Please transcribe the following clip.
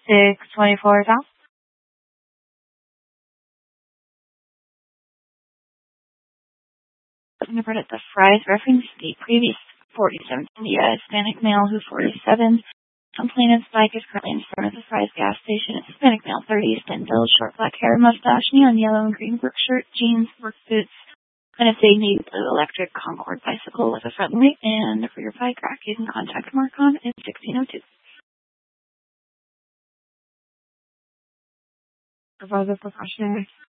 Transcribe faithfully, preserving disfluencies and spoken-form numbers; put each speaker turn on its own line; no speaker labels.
six twenty-four South. Fingerprint at the Fry's reference the previous forty-seven India Hispanic male who forty-seven. Complainant's bike is currently in front of the Fry's gas station. It's Hispanic male, thirties, thin build, short black hair, mustache, neon yellow and green work shirt, jeans, work boots, and a big navy blue electric Concord bicycle with a front light. And for your bike rack, you can contact Marcon at sixteen oh two. Supervisor precautionary.